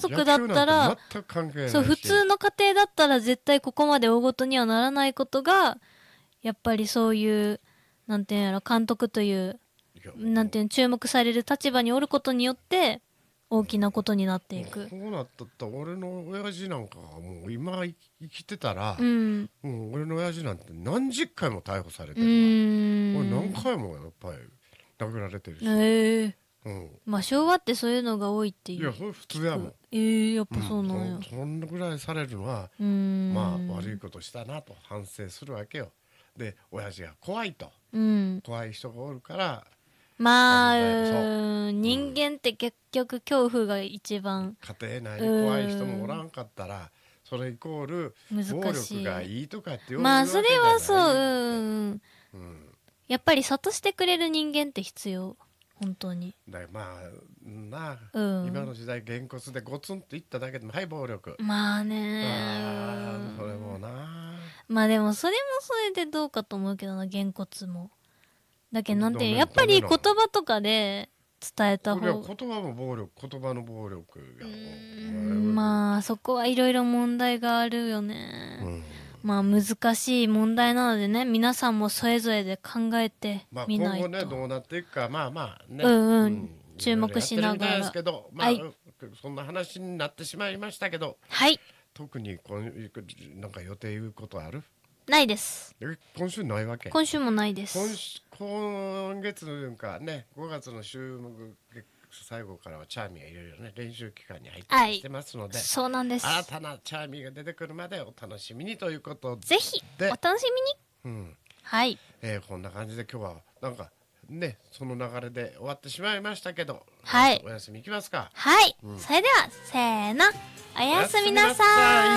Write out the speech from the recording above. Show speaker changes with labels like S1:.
S1: 族だったら、
S2: 野球なんて全く関係ないし、
S1: そう普通の家庭だったら絶対ここまで大ごとにはならないことが、やっぱりそういうなんていうんやろ、監督という
S2: いや
S1: なんていうの、注目される立場におることによって大きなことになっていく。
S2: こうなったったら俺の親父なんかはもう今生きてたら、
S1: うん
S2: 俺の親父なんて何十回も逮捕されて
S1: う
S2: るわ。
S1: ー
S2: 俺何
S1: ん
S2: 回もやっぱり殴られてるし、
S1: まあ昭和ってそういうのが多いっていう。
S2: いやそれ普通やもん。
S1: やっぱそうなんや。
S2: そんなぐらいされるのはまあ悪いことしたなと反省するわけよ。で親父が怖いと、怖い人がおるから
S1: まあ
S2: そう
S1: 人間って結局恐怖が一番
S2: 家庭内に怖い人もおらんかったらそれイコール暴
S1: 難しい。
S2: 力がいいとかって言
S1: まあそれはそう
S2: う、
S1: やっぱり諭してくれる人間って必要。本当に。
S2: だからまあなあ、今の時代げんこつでゴツンといっただけでもはい暴力。
S1: まあね
S2: それもな。
S1: まあでもそれもそれでどうかと思うけどな、げんこつも。だけどなんていうやっぱり言葉とかで伝えた方が。
S2: 言葉も暴力、言葉の暴力や
S1: まあそこはいろいろ問題があるよね。まあ難しい問題なのでね、皆さんもそれぞれで考えてみないと。
S2: 今後ねどうなっていくかまあまあね、
S1: 注目しながら。
S2: ですけど、まあ、そんな話になってしまいましたけど、
S1: はい。
S2: 特になんか予定いうことある？
S1: ないです。
S2: 今週ないわけ？
S1: 今週もないです。
S2: 今月かね、5月の週最後からはチャーミーがいろいろね練習期間に入ってきてますので、
S1: そうなんです。
S2: 新たなチャーミーが出てくるまでお楽しみにということで、
S1: ぜひお楽しみに。はい。
S2: こんな感じで今日はなんかねその流れで終わってしまいましたけど、
S1: はい。
S2: お休みいきますか。
S1: はい。それではせーの、おやすみなさい。